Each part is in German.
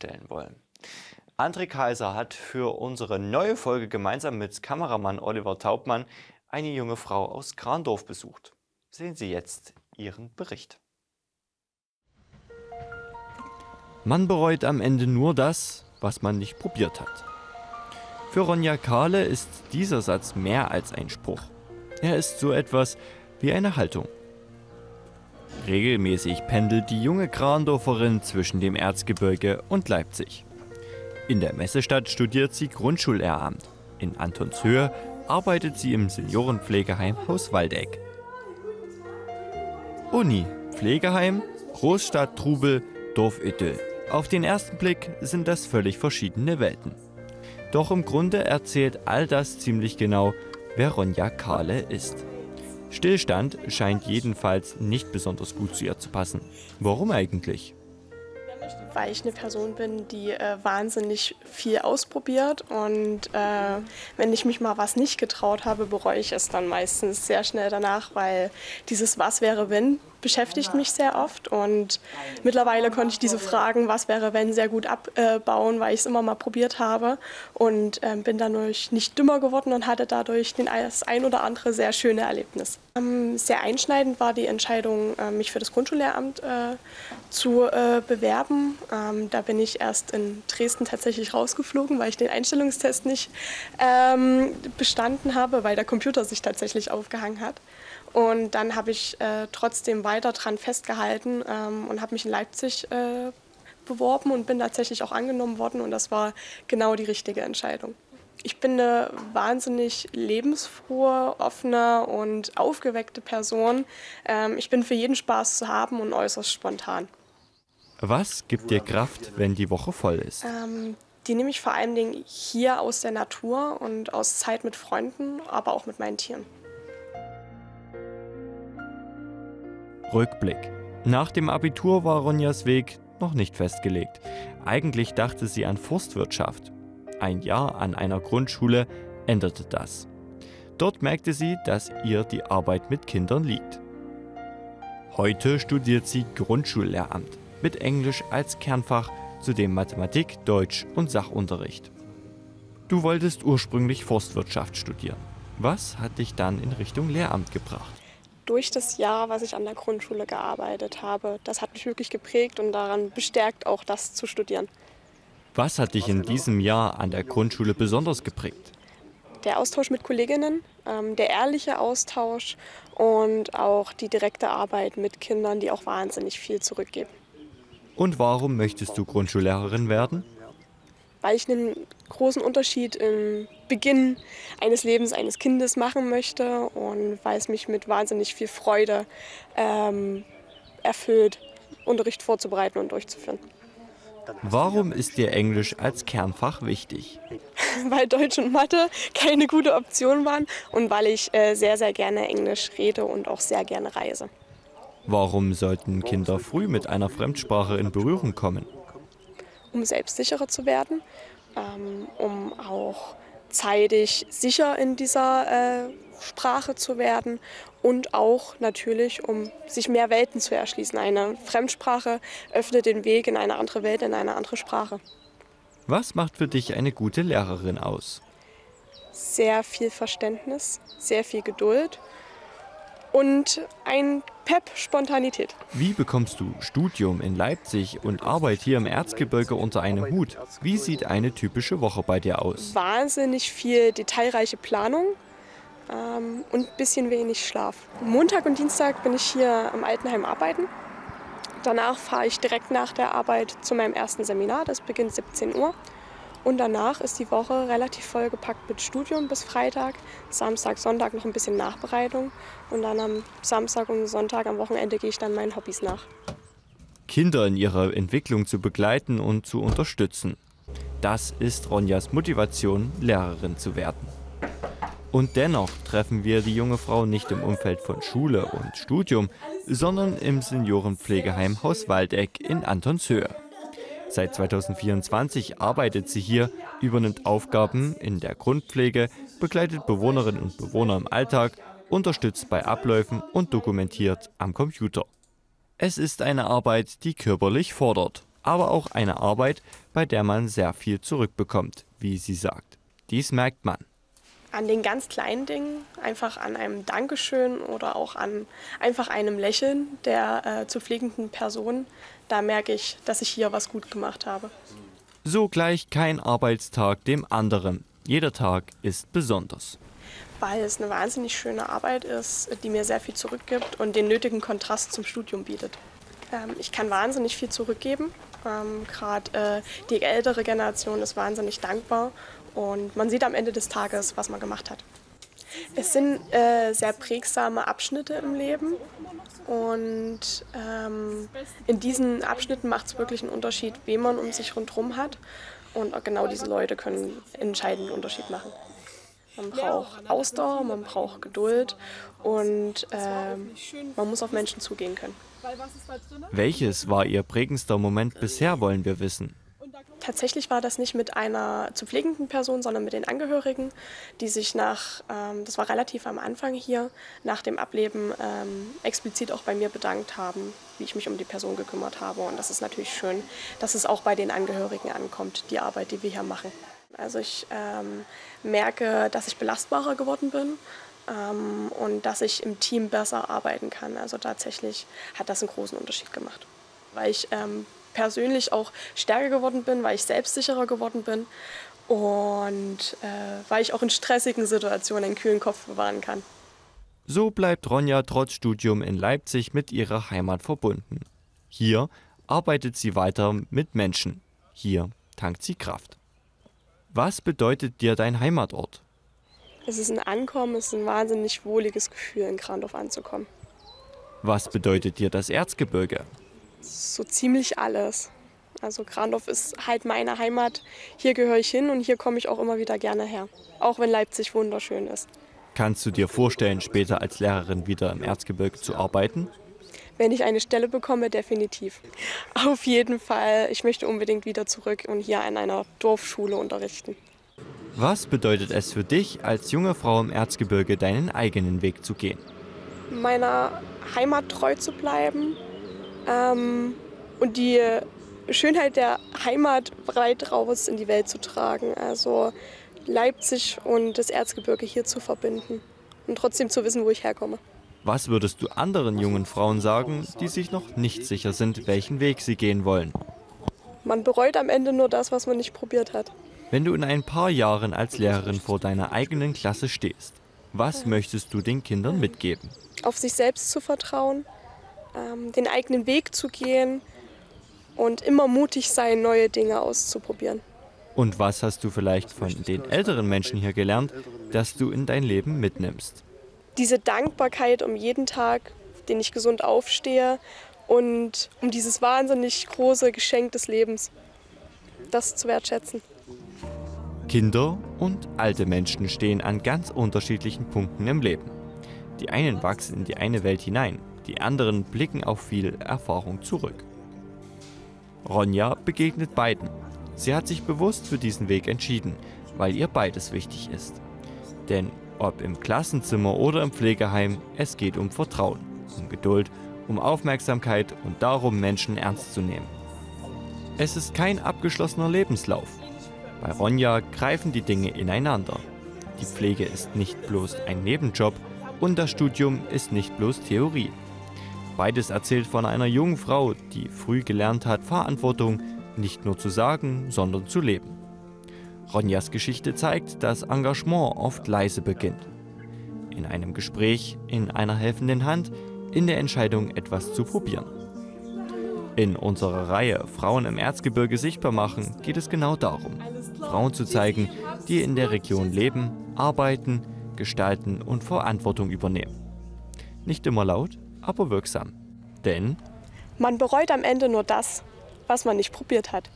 vorstellen wollen. André Kaiser hat für unsere neue Folge gemeinsam mit Kameramann Oliver Taubmann eine junge Frau aus Krandorf besucht. Sehen Sie jetzt ihren Bericht. Man bereut am Ende nur das, was man nicht probiert hat. Für Ronja Kahle ist dieser Satz mehr als ein Spruch. Er ist so etwas wie eine Haltung. Regelmäßig pendelt die junge Krandorferin zwischen dem Erzgebirge und Leipzig. In der Messestadt studiert sie Grundschullehramt. In Antonshöhe arbeitet sie im Seniorenpflegeheim Haus Waldeck. Uni, Pflegeheim, Großstadt, Trubel, Dorfidyll. Auf den ersten Blick sind das völlig verschiedene Welten. Doch im Grunde erzählt all das ziemlich genau, wer Ronja Kahle ist. Stillstand scheint jedenfalls nicht besonders gut zu ihr zu passen. Warum eigentlich? Weil ich eine Person bin, die wahnsinnig viel ausprobiert und wenn ich mich mal was nicht getraut habe, bereue ich es dann meistens sehr schnell danach, weil dieses Was wäre wenn beschäftigt mich sehr oft und mittlerweile konnte ich diese Fragen, was wäre wenn, sehr gut abbauen, weil ich es immer mal probiert habe und bin dadurch nicht dümmer geworden und hatte dadurch das ein oder andere sehr schöne Erlebnis. Sehr einschneidend war die Entscheidung, mich für das Grundschullehramt zu bewerben. Da bin ich erst in Dresden tatsächlich rausgeflogen, weil ich den Einstellungstest nicht bestanden habe, weil der Computer sich tatsächlich aufgehangen hat. Und dann habe ich trotzdem weiter dran festgehalten und habe mich in Leipzig beworben und bin tatsächlich auch angenommen worden. Und das war genau die richtige Entscheidung. Ich bin eine wahnsinnig lebensfrohe, offene und aufgeweckte Person. Ich bin für jeden Spaß zu haben und äußerst spontan. Was gibt dir Kraft, wenn die Woche voll ist? Die nehme ich vor allen Dingen hier aus der Natur und aus Zeit mit Freunden, aber auch mit meinen Tieren. Rückblick. Nach dem Abitur war Ronjas Weg noch nicht festgelegt. Eigentlich dachte sie an Forstwirtschaft. Ein Jahr an einer Grundschule änderte das. Dort merkte sie, dass ihr die Arbeit mit Kindern liegt. Heute studiert sie Grundschullehramt mit Englisch als Kernfach, zudem Mathematik, Deutsch und Sachunterricht. Du wolltest ursprünglich Forstwirtschaft studieren. Was hat dich dann in Richtung Lehramt gebracht? Durch das Jahr, was ich an der Grundschule gearbeitet habe, das hat mich wirklich geprägt und daran bestärkt, auch das zu studieren. Was hat dich in diesem Jahr an der Grundschule besonders geprägt? Der Austausch mit Kolleginnen, der ehrliche Austausch und auch die direkte Arbeit mit Kindern, die auch wahnsinnig viel zurückgeben. Und warum möchtest du Grundschullehrerin werden? Weil ich einen großen Unterschied im Beginn eines Lebens eines Kindes machen möchte und weil es mich mit wahnsinnig viel Freude erfüllt, Unterricht vorzubereiten und durchzuführen. Warum ist dir Englisch als Kernfach wichtig? Weil Deutsch und Mathe keine gute Option waren und weil ich sehr, sehr gerne Englisch rede und auch sehr gerne reise. Warum sollten Kinder früh mit einer Fremdsprache in Berührung kommen? Um selbstsicherer zu werden, um auch zeitig sicher in dieser Sprache zu werden und auch natürlich, um sich mehr Welten zu erschließen. Eine Fremdsprache öffnet den Weg in eine andere Welt, in eine andere Sprache. Was macht für dich eine gute Lehrerin aus? Sehr viel Verständnis, sehr viel Geduld und ein Pep Spontanität. Wie bekommst du Studium in Leipzig und Arbeit hier im Erzgebirge unter einem Hut? Wie sieht eine typische Woche bei dir aus? Wahnsinnig viel detailreiche Planung und ein bisschen wenig Schlaf. Montag und Dienstag bin ich hier im Altenheim arbeiten. Danach fahre ich direkt nach der Arbeit zu meinem ersten Seminar. Das beginnt 17 Uhr. Und danach ist die Woche relativ vollgepackt mit Studium bis Freitag. Samstag, Sonntag noch ein bisschen Nachbereitung. Und dann am Samstag und Sonntag am Wochenende gehe ich dann meinen Hobbys nach. Kinder in ihrer Entwicklung zu begleiten und zu unterstützen. Das ist Ronjas Motivation, Lehrerin zu werden. Und dennoch treffen wir die junge Frau nicht im Umfeld von Schule und Studium, sondern im Seniorenpflegeheim Haus Waldeck in Antonshöhe. Seit 2024 arbeitet sie hier, übernimmt Aufgaben in der Grundpflege, begleitet Bewohnerinnen und Bewohner im Alltag, unterstützt bei Abläufen und dokumentiert am Computer. Es ist eine Arbeit, die körperlich fordert. aber auch eine Arbeit, bei der man sehr viel zurückbekommt, wie sie sagt. Dies merkt man. An den ganz kleinen Dingen, einfach an einem Dankeschön oder auch an einfach einem Lächeln der zu pflegenden Person, da merke ich, dass ich hier was gut gemacht habe. So gleich kein Arbeitstag dem anderen. Jeder Tag ist besonders. Weil es eine wahnsinnig schöne Arbeit ist, die mir sehr viel zurückgibt und den nötigen Kontrast zum Studium bietet. Ich kann wahnsinnig viel zurückgeben. Gerade die ältere Generation ist wahnsinnig dankbar und man sieht am Ende des Tages, was man gemacht hat. Es sind sehr prägsame Abschnitte im Leben und in diesen Abschnitten macht es wirklich einen Unterschied, wen man um sich rundherum hat. Und auch genau diese Leute können einen entscheidenden Unterschied machen. Man braucht Ausdauer, man braucht Geduld und man muss auf Menschen zugehen können. Welches war Ihr prägendster Moment bisher, wollen wir wissen? Tatsächlich war das nicht mit einer zu pflegenden Person, sondern mit den Angehörigen, die sich das war relativ am Anfang hier, nach dem Ableben explizit auch bei mir bedankt haben, wie ich mich um die Person gekümmert habe. Und das ist natürlich schön, dass es auch bei den Angehörigen ankommt, die Arbeit, die wir hier machen. Also ich merke, dass ich belastbarer geworden bin und dass ich im Team besser arbeiten kann. Also tatsächlich hat das einen großen Unterschied gemacht, weil ich persönlich auch stärker geworden bin, weil ich selbstsicherer geworden bin und weil ich auch in stressigen Situationen einen kühlen Kopf bewahren kann. So bleibt Ronja trotz Studium in Leipzig mit ihrer Heimat verbunden. Hier arbeitet sie weiter mit Menschen. Hier tankt sie Kraft. Was bedeutet dir dein Heimatort? Es ist ein Ankommen, es ist ein wahnsinnig wohliges Gefühl, in Krandorf anzukommen. Was bedeutet dir das Erzgebirge? So ziemlich alles. Also Krandorf ist halt meine Heimat. Hier gehöre ich hin und hier komme ich auch immer wieder gerne her. Auch wenn Leipzig wunderschön ist. Kannst du dir vorstellen, später als Lehrerin wieder im Erzgebirge zu arbeiten? Wenn ich eine Stelle bekomme, definitiv. Auf jeden Fall. Ich möchte unbedingt wieder zurück und hier an einer Dorfschule unterrichten. Was bedeutet es für dich, als junge Frau im Erzgebirge deinen eigenen Weg zu gehen? Meiner Heimat treu zu bleiben und die Schönheit der Heimat breit raus in die Welt zu tragen. Also Leipzig und das Erzgebirge hier zu verbinden und trotzdem zu wissen, wo ich herkomme. Was würdest du anderen jungen Frauen sagen, die sich noch nicht sicher sind, welchen Weg sie gehen wollen? Man bereut am Ende nur das, was man nicht probiert hat. Wenn du in ein paar Jahren als Lehrerin vor deiner eigenen Klasse stehst, was möchtest du den Kindern mitgeben? Auf sich selbst zu vertrauen, den eigenen Weg zu gehen und immer mutig sein, neue Dinge auszuprobieren. Und was hast du vielleicht von den älteren Menschen hier gelernt, das du in dein Leben mitnimmst? Diese Dankbarkeit um jeden Tag, den ich gesund aufstehe und um dieses wahnsinnig große Geschenk des Lebens, das zu wertschätzen. Kinder und alte Menschen stehen an ganz unterschiedlichen Punkten im Leben. Die einen wachsen in die eine Welt hinein, die anderen blicken auf viel Erfahrung zurück. Ronja begegnet beiden. Sie hat sich bewusst für diesen Weg entschieden, weil ihr beides wichtig ist. Denn ob im Klassenzimmer oder im Pflegeheim, es geht um Vertrauen, um Geduld, um Aufmerksamkeit und darum, Menschen ernst zu nehmen. Es ist kein abgeschlossener Lebenslauf. Bei Ronja greifen die Dinge ineinander. Die Pflege ist nicht bloß ein Nebenjob und das Studium ist nicht bloß Theorie. Beides erzählt von einer jungen Frau, die früh gelernt hat, Verantwortung nicht nur zu sagen, sondern zu leben. Ronjas Geschichte zeigt, dass Engagement oft leise beginnt. In einem Gespräch, in einer helfenden Hand, in der Entscheidung, etwas zu probieren. In unserer Reihe Frauen im Erzgebirge sichtbar machen geht es genau darum, Frauen zu zeigen, die in der Region leben, arbeiten, gestalten und Verantwortung übernehmen. Nicht immer laut, aber wirksam. Denn man bereut am Ende nur das, was man nicht probiert hat.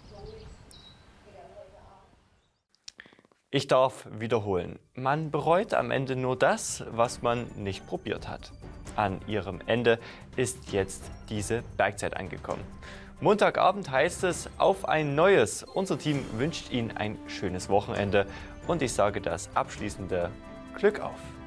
ich darf wiederholen, man bereut am Ende nur das, was man nicht probiert hat. An ihrem Ende ist jetzt diese Bergzeit angekommen. Montagabend heißt es auf ein neues. Unser Team wünscht Ihnen ein schönes Wochenende und ich sage das abschließende Glück auf.